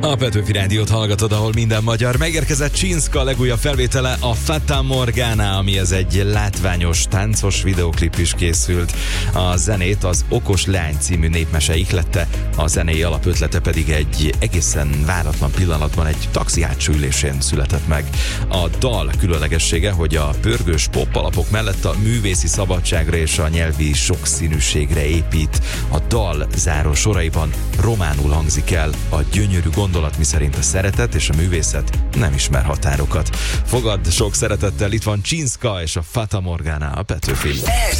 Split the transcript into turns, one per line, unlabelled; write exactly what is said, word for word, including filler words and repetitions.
A Petőfi Rádiót hallgatod, ahol minden magyar. Megérkezett Csinszka legújabb felvétele, a Fata Morgana, ami ez egy látványos, táncos videoklip is készült. A zenét az Okos Lány című népmese ihlette, a zenei alapötlete pedig egy egészen váratlan pillanatban egy taxi hátsó ülésén született meg. A dal különlegessége, hogy a pörgős pop alapok mellett a művészi szabadságra és a nyelvi sokszínűségre épít. A dal záró soraiban románul hangzik el a gyönyörű gondolat, miszerint a szeretet és a művészet nem ismer határokat. Fogad sok szeretettel, itt van Csinszka és a Fata Morgana a Petőfin.